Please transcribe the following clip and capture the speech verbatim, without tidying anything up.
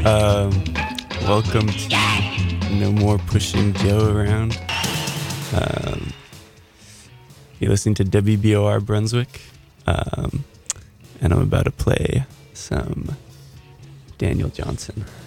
Um, welcome to No More Pushing Joe Around. Um, you're listening to W B O R Brunswick, um, and I'm about to play some Daniel Johnson.